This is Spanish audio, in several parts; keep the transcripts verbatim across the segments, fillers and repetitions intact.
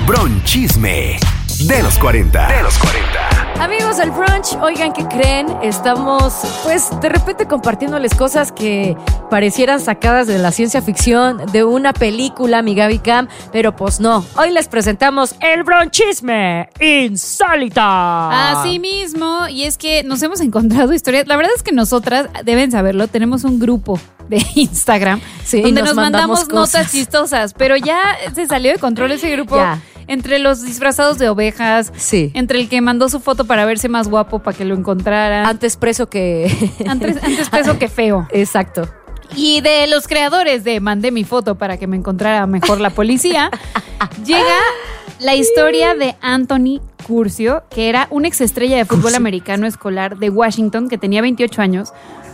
Bronchisme de los cuarenta. De los cuarenta. Amigos del brunch, oigan, ¿qué creen? Estamos, pues, de repente compartiéndoles cosas que parecieran sacadas de la ciencia ficción, de una película, mi Gaby Cam, pero pues no. Hoy les presentamos el bronchisme insólita. Así mismo, y es que nos hemos encontrado historias. La verdad es que nosotras, deben saberlo, tenemos un grupo de Instagram sí, donde nos, nos mandamos, mandamos cosas. notas chistosas, pero ya se salió de control ese grupo. Ya. Entre los disfrazados de ovejas, sí. Entre el que mandó su foto para verse más guapo para que lo encontraran. Antes preso que... Antes, antes preso que feo. Exacto. Y de los creadores de Mandé mi foto para que me encontrara mejor la policía, llega la historia de Anthony Curcio, que era una exestrella de fútbol Curcio. americano escolar de Washington, que tenía veintiocho años.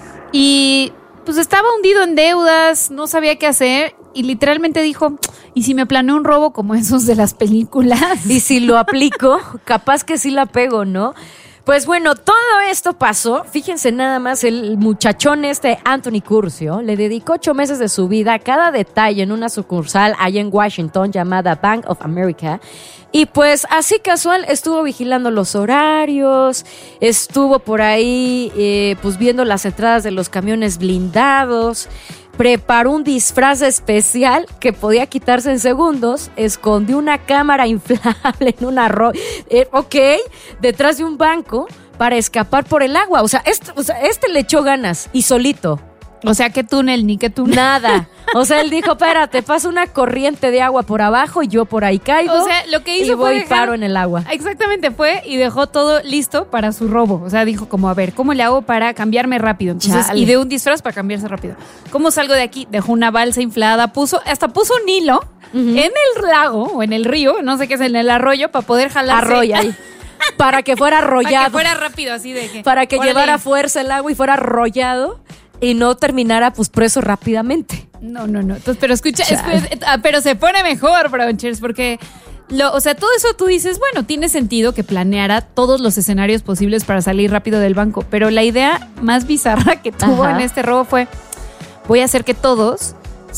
Y pues estaba hundido en deudas, no sabía qué hacer y literalmente dijo, ¿y si me planeo un robo como esos de las películas? Y si lo aplico, capaz que sí la pego, ¿no? Pues bueno, todo esto pasó, fíjense nada más, el muchachón este Anthony Curcio le dedicó ocho meses de su vida a cada detalle en una sucursal allá en Washington llamada Bank of America. Y pues así casual estuvo vigilando los horarios, estuvo por ahí eh, pues viendo las entradas de los camiones blindados, preparó un disfraz especial que podía quitarse en segundos, escondió una cámara inflable en una arroyo, eh, ok, detrás de un banco para escapar por el agua. O sea, este, o sea, este le echó ganas y solito. O sea, ¿qué túnel ni qué túnel? Nada. O sea, él dijo, espérate, pasa una corriente de agua por abajo y yo por ahí caigo. O sea, lo que hizo y voy fue y dejar, paro en el agua. Exactamente, fue y dejó todo listo para su robo. O sea, dijo como, a ver, ¿cómo le hago para cambiarme rápido? Entonces, Chale. y de un disfraz para cambiarse rápido. ¿Cómo salgo de aquí? Dejó una balsa inflada, puso, hasta puso un hilo uh-huh. en el lago o en el río, no sé qué es, en el arroyo, para poder jalarse. Arroyo ahí. Para que fuera arrollado. Para que fuera rápido, así de que. Para que órale. llevara fuerza el agua y fuera arrollado. Y no terminara pues preso rápidamente. No, no, no. Entonces, pero escucha, escucha, pero se pone mejor, Bronchers, porque lo, o sea, todo eso tú dices, bueno, tiene sentido que planeara todos los escenarios posibles para salir rápido del banco, pero la idea más bizarra que tuvo Ajá. en este robo fue, voy a hacer que todos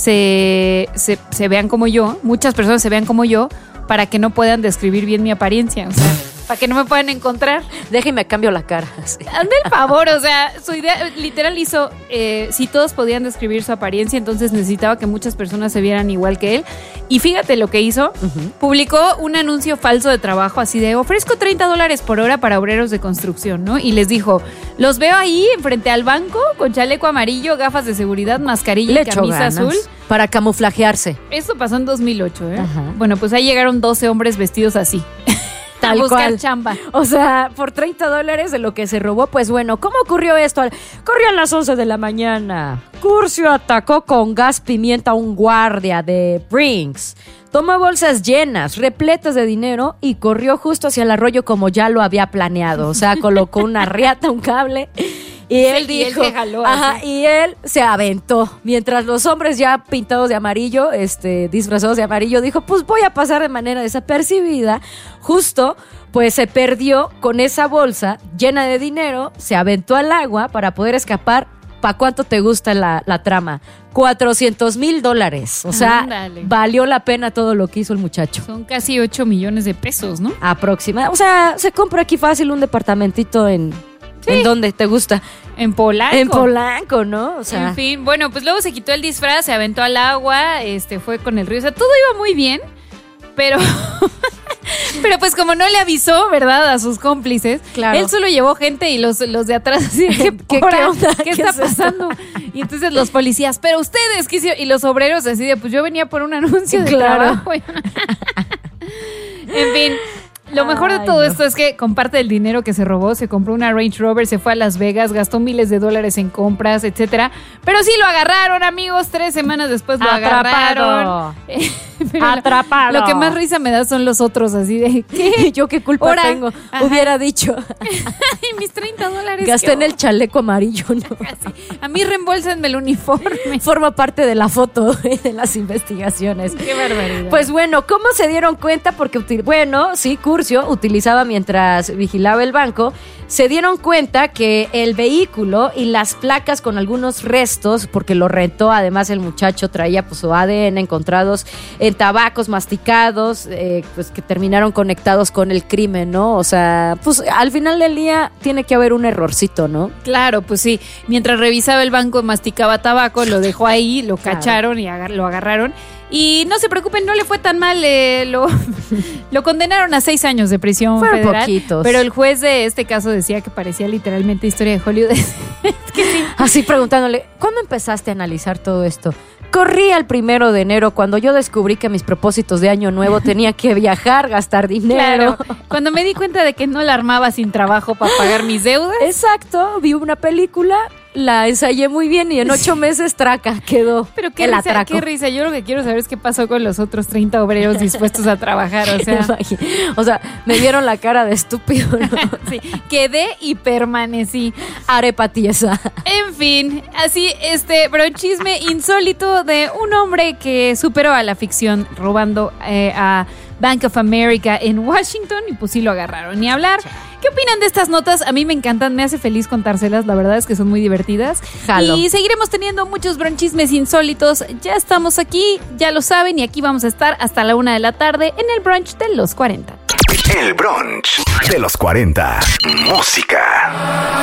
se, se, se vean como yo, muchas personas se vean como yo, para que no puedan describir bien mi apariencia, o sea, para que no me puedan encontrar. Déjeme cambio la cara. Sí. Hazme el favor, o sea, su idea literal hizo, eh, si todos podían describir su apariencia, entonces necesitaba que muchas personas se vieran igual que él. Y fíjate lo que hizo, uh-huh. publicó un anuncio falso de trabajo así de, ofrezco treinta dólares por hora para obreros de construcción, ¿no? Y les dijo, los veo ahí enfrente al banco con chaleco amarillo, gafas de seguridad, mascarilla Le y camisa ganas. azul. Para camuflajearse. Esto pasó en dos mil ocho, ¿eh? Ajá. Bueno, pues ahí llegaron doce hombres vestidos así. Tal a buscar cual. chamba. O sea, por treinta dólares de lo que se robó, pues bueno, ¿cómo ocurrió esto? Corrió a las once de la mañana. Curcio atacó con gas pimienta a un guardia de Brinks. Tomó bolsas llenas, repletas de dinero y corrió justo hacia el arroyo como ya lo había planeado. O sea, colocó una riata, un cable. Y él sí, dijo, y él se jaló ajá, así. y él se aventó. Mientras los hombres ya pintados de amarillo, este, disfrazados de amarillo, dijo, pues voy a pasar de manera desapercibida. Justo, pues se perdió con esa bolsa llena de dinero, se aventó al agua para poder escapar. ¿Para cuánto te gusta la, la trama? cuatrocientos mil dólares. O sea, Ándale. Valió la pena todo lo que hizo el muchacho. Son casi ocho millones de pesos, ¿no? Aproximadamente. O sea, se compra aquí fácil un departamentito en... Sí. ¿En dónde te gusta? En Polanco. En Polanco, ¿no? O sea. En fin, bueno, pues luego se quitó el disfraz, se aventó al agua, este, fue con el río. O sea, todo iba muy bien, pero... pero pues como no le avisó, ¿verdad? A sus cómplices. Claro. Él solo llevó gente y los, los de atrás así, ¿qué, ¿Qué, ¿qué onda? ¿Qué, ¿Qué está es pasando? Esto? Y entonces los policías, pero ustedes, ¿qué hicieron? Y los obreros así de, pues yo venía por un anuncio de claro. trabajo. En fin... Lo mejor de todo Ay, no. esto es que con parte del dinero que se robó, se compró una Range Rover, se fue a Las Vegas, gastó miles de dólares en compras, etcétera. Pero sí lo agarraron, amigos. Tres semanas después lo Atrapado. agarraron. Pero Atrapado. Lo, lo que más risa me da son los otros, así de ¿qué? ¿Yo qué culpa Ahora, tengo? ajá. Hubiera dicho. Ay, mis treinta dólares. Gasté en el chaleco amarillo, ¿no? Casi. A mí reembolsenme el uniforme. Forma parte de la foto de las investigaciones. Qué barbaridad. Pues bueno, ¿cómo se dieron cuenta? Porque, bueno, sí, Curcio Curcio utilizaba mientras vigilaba el banco, se dieron cuenta que el vehículo y las placas con algunos restos, porque lo rentó, además el muchacho traía pues su A D N encontrados en tabacos masticados, eh, pues que terminaron conectados con el crimen, ¿no? O sea, pues al final del día tiene que haber un errorcito, ¿no? Claro, pues sí. Mientras revisaba el banco, masticaba tabaco, lo dejó ahí, lo Claro. cacharon y agar- lo agarraron. Y no se preocupen, no le fue tan mal. Eh, lo, lo condenaron a seis años de prisión Fueron federal. poquitos. Pero el juez de este caso decía que parecía literalmente historia de Hollywood. Es que sí. Así preguntándole, ¿cuándo empezaste a analizar todo esto? Corría el primero de enero cuando yo descubrí que mis propósitos de año nuevo tenía que viajar, gastar dinero. Claro. Cuando me di cuenta de que no la armaba sin trabajo para pagar mis deudas. Exacto, vi una película, la ensayé muy bien y en ocho meses traca quedó. Pero qué el risa, atraco. qué risa. Yo lo que quiero saber es qué pasó con los otros treinta obreros dispuestos a trabajar. O sea, O sea, me vieron la cara de estúpido, ¿no? sí, quedé y permanecí. Arepa tiesa. En fin, así este bronchisme insólito de un hombre que superó a la ficción robando eh, a Bank of America en Washington y pues sí lo agarraron. Ni hablar. ¿Qué opinan de estas notas? A mí me encantan, me hace feliz contárselas, la verdad es que son muy divertidas. Jalo. Y seguiremos teniendo muchos bronchismes insólitos. Ya estamos aquí, ya lo saben, y aquí vamos a estar hasta la una de la tarde en el brunch de los cuarenta. El brunch de los cuarenta. Música.